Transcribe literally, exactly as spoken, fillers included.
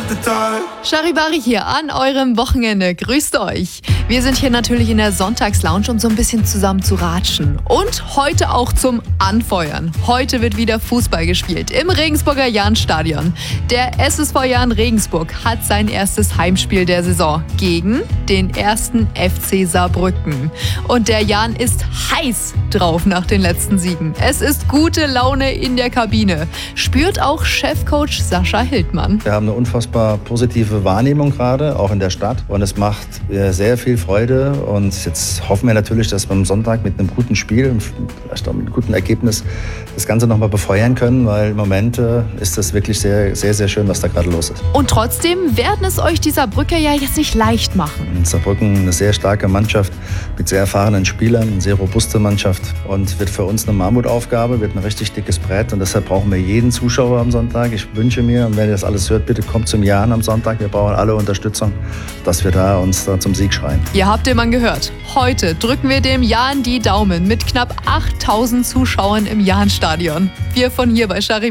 Charivari hier an eurem Wochenende. Grüßt euch. Wir sind hier natürlich in der Sonntagslounge, um so ein bisschen zusammen zu ratschen. Und heute auch zum Anfeuern. Heute wird wieder Fußball gespielt im Regensburger Jahnstadion. Der S S V Jahn Regensburg hat sein erstes Heimspiel der Saison gegen den ersten F C Saarbrücken. Und der Jahn ist heiß drauf nach den letzten Siegen. Es ist gute Laune in der Kabine. Spürt auch Chefcoach Sascha Hildmann. Wir haben eine unfassbar positive Wahrnehmung gerade, auch in der Stadt. Und es macht sehr viel Freude. Und jetzt hoffen wir natürlich, dass wir am Sonntag mit einem guten Spiel, vielleicht auch mit einem guten Ergebnis, das Ganze nochmal befeuern können. Weil im Moment äh, ist das wirklich sehr, sehr, sehr schön, was da gerade los ist. Und trotzdem werden es euch die Saarbrücker ja jetzt nicht leicht machen. Saarbrücken eine sehr starke Mannschaft mit sehr erfahrenen Spielern, eine sehr robuste Mannschaft. Und wird für uns eine Mammutaufgabe, wird ein richtig dickes Brett. Und deshalb brauchen wir jeden Zuschauer am Sonntag. Ich wünsche mir, und wenn ihr das alles hört, bitte kommt zum Jahn am Sonntag. Wir brauchen alle Unterstützung, dass wir da uns da zum Sieg schreien. Ihr habt den Mann gehört. Heute drücken wir dem Jahn die Daumen mit knapp achttausend Zuschauern im Jahnstadion. Wir von hier bei Charivari.